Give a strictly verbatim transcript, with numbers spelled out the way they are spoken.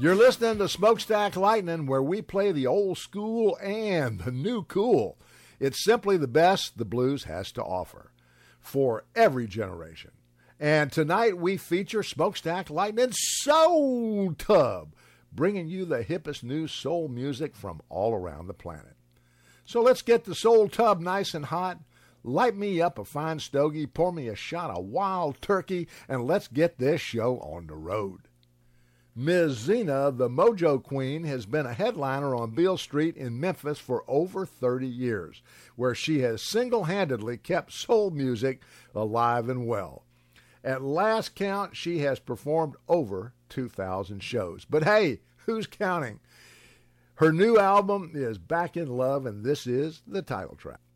You're listening to Smokestack Lightning, where we play the old school and the new cool. It's simply the best the blues has to offer for every generation. And tonight we feature Smokestack Lightning Soul Tub, bringing you the hippest new soul music from all around the planet. So let's get the Soul Tub nice and hot. Light me up a fine stogie, pour me a shot of wild turkey, and let's get this show on the road. Miz Zena, the Mojo Queen, has been a headliner on Beale Street in Memphis for over thirty years, where she has single-handedly kept soul music alive and well. At last count, she has performed over two thousand shows. But hey, who's counting? Her new album is Back in Love, and this is the title track.